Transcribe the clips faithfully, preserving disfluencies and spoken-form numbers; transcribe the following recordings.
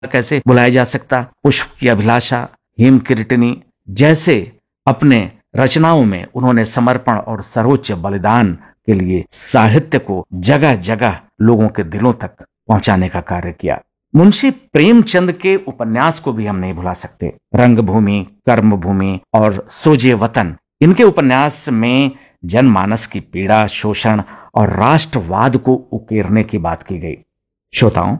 कैसे बुलाया जा सकता, पुष्प की अभिलाषा, हेम किरीटिनी जैसे अपने रचनाओं में उन्होंने समर्पण और सर्वोच्च बलिदान के लिए साहित्य को जगह जगह लोगों के दिलों तक पहुंचाने का कार्य किया। मुंशी प्रेमचंद के उपन्यास को भी हम नहीं भुला सकते। रंगभूमि, कर्मभूमि और सोजे वतन, इनके उपन्यास में जनमानस की पीड़ा, शोषण और राष्ट्रवाद को उकेरने की बात की गई। श्रोताओं,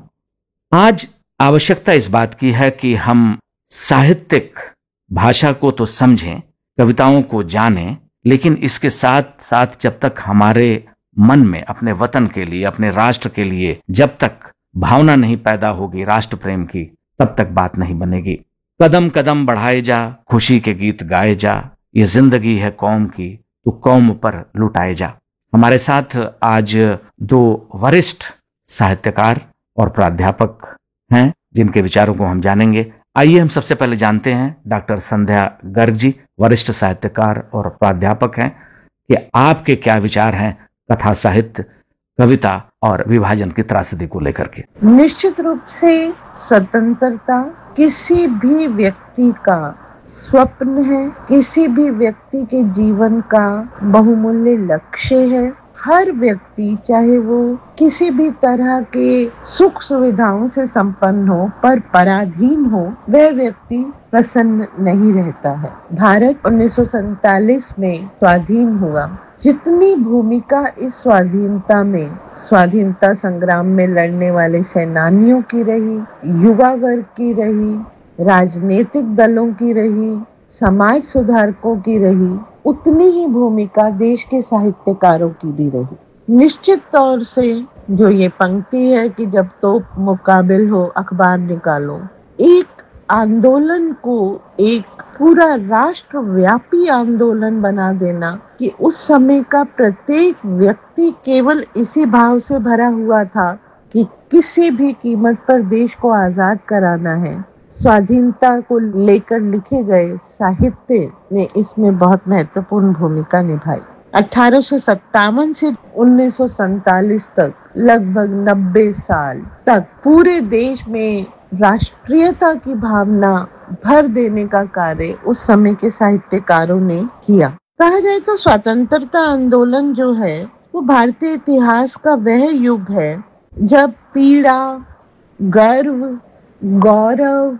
आज आवश्यकता इस बात की है कि हम साहित्यिक भाषा को तो समझें, कविताओं को जानें, लेकिन इसके साथ साथ जब तक हमारे मन में अपने वतन के लिए, अपने राष्ट्र के लिए जब तक भावना नहीं पैदा होगी राष्ट्र प्रेम की, तब तक बात नहीं बनेगी। कदम कदम बढ़ाए जा, खुशी के गीत गाए जा, ये जिंदगी है कौम की, तू कौम पर लुटाए जा। हमारे साथ आज दो वरिष्ठ साहित्यकार और प्राध्यापक हैं जिनके विचारों को हम जानेंगे। आइए हम सबसे पहले जानते हैं डॉक्टर संध्या गर्ग जी, वरिष्ठ साहित्यकार और प्राध्यापक हैं, कि आपके क्या विचार हैं कथा साहित्य, कविता और विभाजन की त्रासदी को लेकर के। निश्चित रूप से स्वतंत्रता किसी भी व्यक्ति का स्वप्न है, किसी भी व्यक्ति के जीवन का बहुमूल्य लक्ष्य है। हर व्यक्ति चाहे वो किसी भी तरह के सुख सुविधाओं से संपन्न हो पर पराधीन हो, वह व्यक्ति प्रसन्न नहीं रहता है। भारत उन्नीस सौ सैंतालीस में स्वाधीन हुआ। जितनी भूमिका इस स्वाधीनता में, स्वाधीनता संग्राम में लड़ने वाले सेनानियों की रही, युवा वर्ग की रही, राजनीतिक दलों की रही, समाज सुधारकों की रही, उतनी ही भूमिका देश के साहित्यकारों की भी रही। निश्चित तौर से जो ये पंक्ति है कि जब तो मुकाबिल हो अखबार निकालो, एक आंदोलन को एक पूरा राष्ट्रव्यापी आंदोलन बना देना कि उस समय का प्रत्येक व्यक्ति केवल इसी भाव से भरा हुआ था कि किसी भी कीमत पर देश को आजाद कराना है। स्वाधीनता को लेकर लिखे गए साहित्य ने इसमें बहुत महत्वपूर्ण भूमिका निभाई। अठारह सौ सत्तावन से उन्नीस सौ सैंतालीस तक लगभग नब्बे साल तक पूरे देश में राष्ट्रीयता की भावना भर देने का कार्य उस समय के साहित्यकारों ने किया। कहा जाए तो स्वतंत्रता आंदोलन जो है वो भारतीय इतिहास का वह युग है जब पीड़ा, गर्व, गौरव,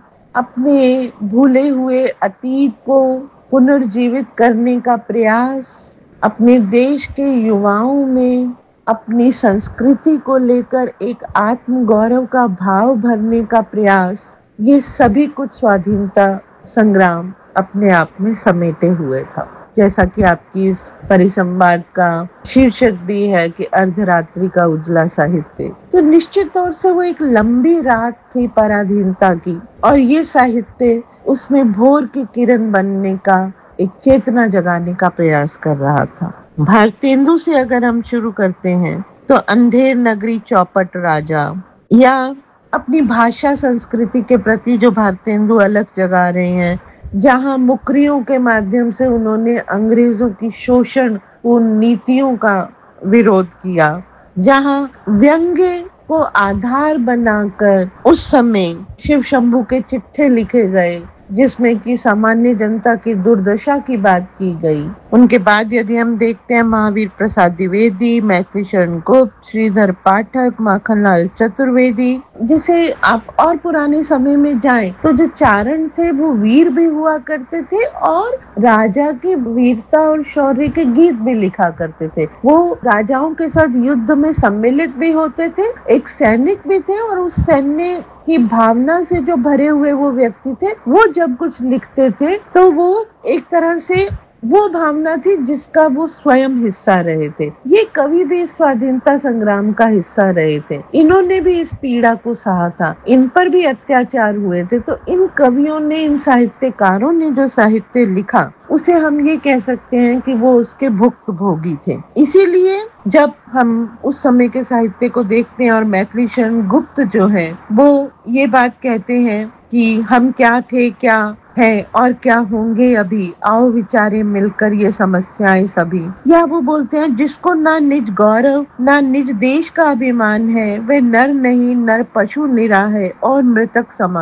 अपने भूले हुए अतीत को पुनर्जीवित करने का प्रयास, अपने देश के युवाओं में अपनी संस्कृति को लेकर एक आत्म गौरव का भाव भरने का प्रयास, ये सभी कुछ स्वाधीनता संग्राम अपने आप में समेटे हुए था। जैसा कि आपकी इस परिसंवाद का शीर्षक भी है कि अर्धरात्रि का उजला साहित्य, तो निश्चित तौर से वो एक लंबी रात थी पराधीनता की, और ये साहित्य उसमें भोर की किरण बनने का, एक चेतना जगाने का प्रयास कर रहा था। भारतेंदु से अगर हम शुरू करते हैं तो अंधेर नगरी चौपट राजा, या अपनी भाषा संस्कृति के प्रति जो भारतेंदु अलग जगा रहे हैं, जहां मुकरियों के माध्यम से उन्होंने अंग्रेजों की शोषण उन नीतियों का विरोध किया, जहां व्यंग्य को आधार बनाकर उस समय शिव शंभू के चिट्ठे लिखे गए जिसमें कि सामान्य जनता की दुर्दशा की बात की गई। उनके बाद यदि हम देखते हैं महावीर प्रसाद द्विवेदी, मैथिली शरण गुप्त, श्रीधर पाठक, माखनलाल चतुर्वेदी, जिसे आप और पुराने समय में जाएं तो जो चारण थे वो वीर भी हुआ करते थे और राजा की वीरता और शौर्य के गीत भी लिखा करते थे। वो राजाओं के साथ युद्ध में सम्मिलित भी होते थे, एक सैनिक भी थे, और उस सैन्य की भावना से जो भरे हुए वो व्यक्ति थे, वो जब कुछ लिखते थे तो वो एक तरह से वो भावना थी जिसका वो स्वयं हिस्सा रहे थे। ये कवि भी स्वाधीनता संग्राम का हिस्सा रहे थे, इन्होंने भी इस पीड़ा को सहा था, इन पर भी अत्याचार हुए थे। तो इन कवियों ने, इन साहित्यकारों ने जो साहित्य लिखा उसे हम ये कह सकते हैं कि वो उसके भुक्तभोगी थे। इसीलिए जब हम उस समय के साहित्य को देखते हैं और मैथिली शरण गुप्त जो है वो ये बात कहते हैं कि हम क्या थे क्या, है और क्या होंगे अभी, आओ विचारे मिलकर ये समस्याएं सभी। या वो बोलते हैं जिसको ना निज गौरव ना निज देश का अभिमान है, वे नर नहीं नर पशु निरा है और मृतक समान।